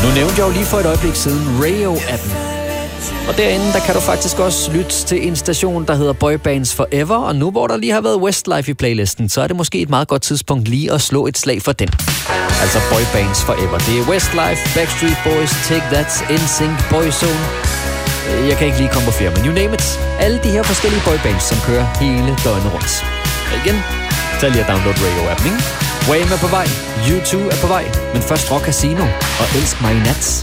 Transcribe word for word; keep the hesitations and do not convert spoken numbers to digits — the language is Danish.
Nu nævnte jeg jo lige for et øjeblik siden Radio-appen. Og derinde, der kan du faktisk også lytte til en station, der hedder Boybands Forever. Og nu hvor der lige har været Westlife i playlisten, så er det måske et meget godt tidspunkt lige at slå et slag for den. Altså Boybands Forever. Det er Westlife, Backstreet Boys, Take That, N Sync, Boyzone. Jeg kan ikke lige komme på flere, men you name it. Alle de her forskellige boybands, som kører hele døgnet rundt. Og igen, tag lige at download Radio-appen, ikke? Wham er på vej, U to er på vej, men først Rock Casino og Elsk mig i nat.